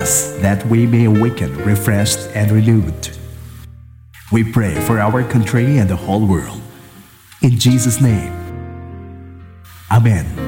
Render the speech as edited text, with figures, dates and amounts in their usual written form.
us that we may awaken, refreshed, and renewed. We pray for our country and the whole world. In Jesus' name, Amen.